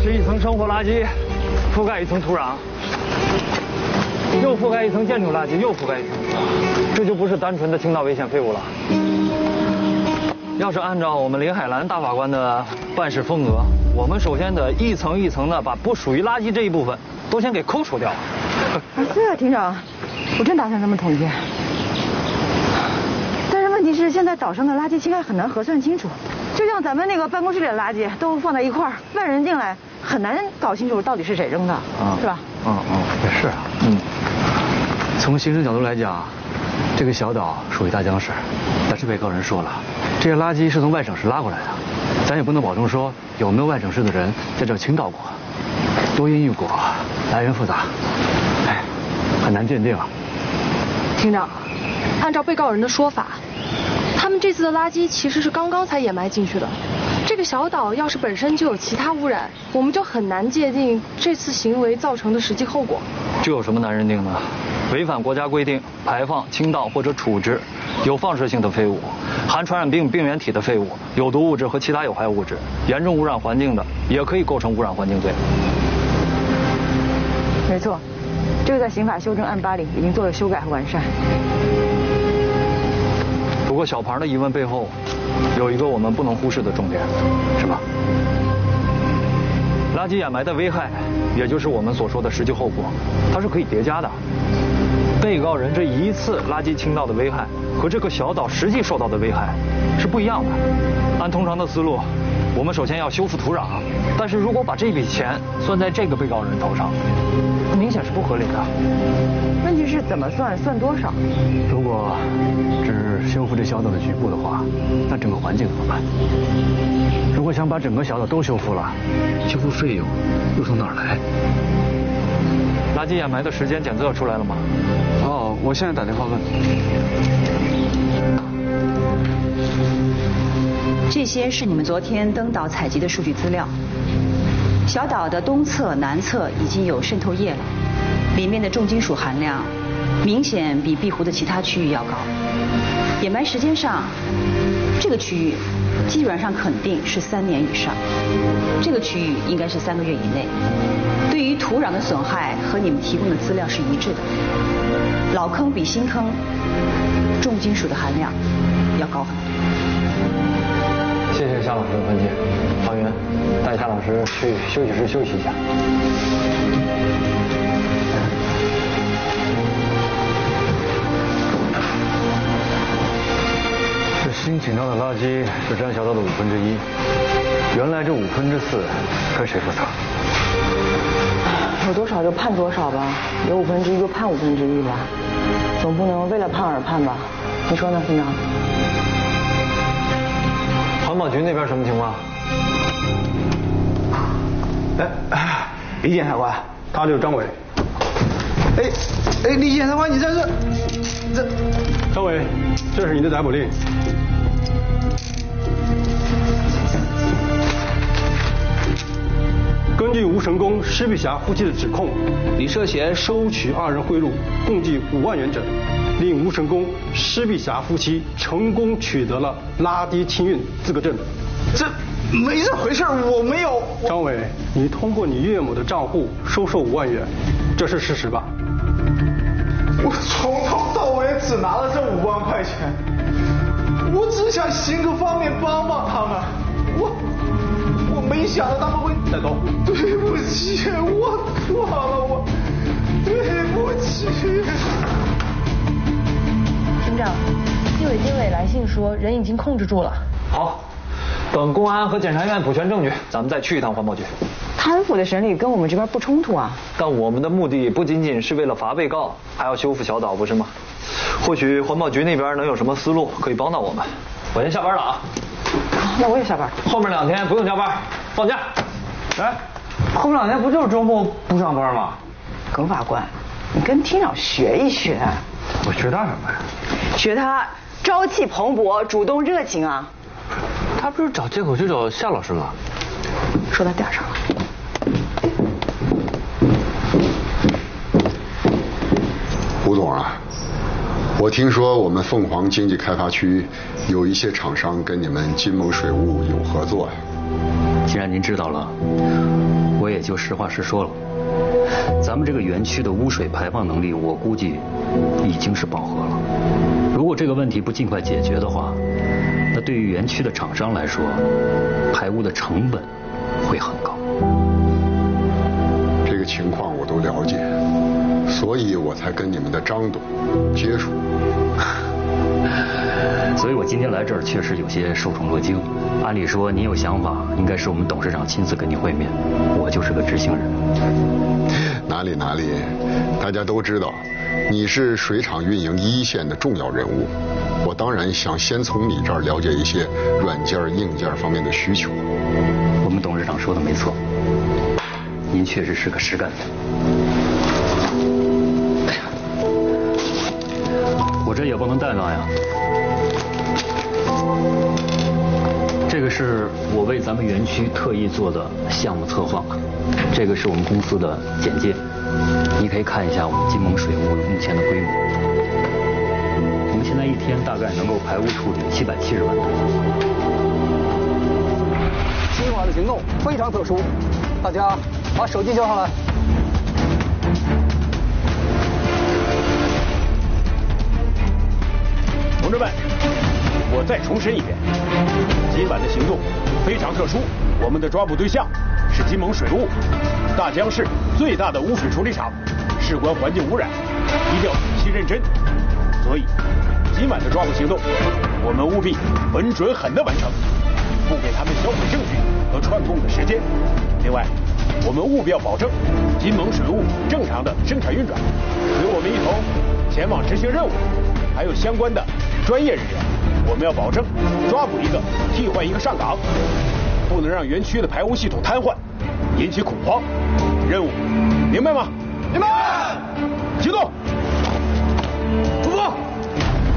是一层生活垃圾，覆盖一层土壤，又覆盖一层建筑垃圾，又覆盖一层土壤，这就不是单纯的倾倒危险废物了。要是按照我们林海兰大法官的办事风格，我们首先得一层一层的把不属于垃圾这一部分都先给抠除掉。 是啊，庭长，我真打算这么统计。但是问题是，现在岛上的垃圾清还很难核算清楚，就像咱们那个办公室里的垃圾都放在一块儿，外人进来很难搞清楚到底是谁扔的，是吧？ 也是啊。从刑事角度来讲，这个小岛属于大江市，但是被告人说了，这些垃圾是从外省市拉过来的，咱也不能保证说有没有外省市的人在这儿倾倒过，多因一果，来源复杂，很难鉴定啊。 庭长，按照被告人的说法，他们这次的垃圾其实是刚刚才掩埋进去的。这个小岛要是本身就有其他污染，我们就很难界定这次行为造成的实际后果。 这有什么难认定的？违反国家规定排放、倾倒或者处置有放射性的废物、含传染病病原体的废物、有毒物质和其他有害物质，严重污染环境的，也可以构成污染环境罪。 没错，这个在刑法修正案8里已经做了修改和完善。 不过小庞的疑问背后有一个我们不能忽视的重点，是吧？垃圾掩埋的危害，也就是我们所说的实际后果，它是可以叠加的。被告人这一次垃圾倾倒的危害和这个小岛实际受到的危害是不一样的。按通常的思路，我们首先要修复土壤，但是如果把这笔钱算在这个被告人头上，明显是不合理的。 问题是怎么算，算多少？ 如果只是修复这小岛的局部的话，那整个环境怎么办？如果想把整个小岛都修复了，修复费用又从哪儿来？垃圾掩埋的时间检测出来了吗？我现在打电话问。 这些是你们昨天登岛采集的数据资料。小岛的东侧、南侧已经有渗透液了，里面的重金属含量明显比碧湖的其他区域要高。掩埋时间上，这个区域基本上肯定是3年以上，这个区域应该是3个月以内。对于土壤的损害和你们提供的资料是一致的，老坑比新坑重金属的含量要高很多。 谢谢夏老师的分析，方云，带夏老师去休息室休息一下。这新倾倒的垃圾是占小岛的1/5，原来这4/5该谁负责？ 有多少就判多少吧，有1/5就判1/5吧，总不能为了判而判吧？你说呢，厅长？ 环保局那边什么情况？ 李检察官，他就是张伟。李检察官，你这张伟，这是你的逮捕令。根据吴成功、施碧霞夫妻的指控，你涉嫌收取2人贿赂，共计5万元整，令吴成功、施碧霞夫妻成功取得了拉低清运资格证。 这没这回事，我没有。 张伟，你通过你岳母的账户收受5万元，这是事实吧？ 我从头到尾只拿了这5万块钱，我只想行个方便帮帮他们，我没想到他们会带走。 对不起，我错了，我对不起。 厅长，纪委监委来信说人已经控制住了。 好，等公安和检察院补全证据，咱们再去一趟环保局。 贪腐的审理跟我们这边不冲突啊。 但我们的目的不仅仅是为了罚被告，还要修复小岛，不是吗？或许环保局那边能有什么思路可以帮到我们。我先下班了啊。 那我也下班。 后面2天不用加班，放假。后面2天不就是周末不上班吗？ 耿法官，你跟厅长学一学。 我学他什么呀？ 学他朝气蓬勃、主动热情啊。 他不是找借口去找夏老师了？ 说到点上了。 吴总啊，我听说我们凤凰经济开发区有一些厂商跟你们金盟水务有合作呀。 既然您知道了， 就实话实说了，咱们这个园区的污水排放能力，我估计已经是饱和了。如果这个问题不尽快解决的话，那对于园区的厂商来说，排污的成本会很高。 这个情况我都了解，所以我才跟你们的张董接触。 所以我今天来这儿确实有些受宠若惊。按理说，你有想法，应该是我们董事长亲自跟你会面，我就是个执行人。 哪里，大家都知道，你是水厂运营一线的重要人物，我当然想先从你这儿了解一些软件、硬件方面的需求。 我们董事长说的没错，您确实是个实干的。哎呀，我这也不能怠慢呀。这个是我为咱们园区特意做的项目策划，这个是我们公司的简介，你可以看一下我们金盟水务目前的规模。我们现在一天大概能够排污处理770万吨。 今晚的行动非常特殊，大家把手机交上来。 同志们，我再重申一遍，今晚的行动非常特殊，我们的抓捕对象是金盟水务，大江市最大的污水处理厂，事关环境污染，一定要仔细认真。所以，今晚的抓捕行动，我们务必稳准狠的完成，不给他们销毁证据和串供的时间。另外，我们务必要保证金盟水务正常的生产运转，随我们一同前往执行任务，还有相关的专业人员，我们要保证抓捕一个替换一个上岗，不能让园区的排污系统瘫痪，引起恐慌。任务明白吗？明白。行动。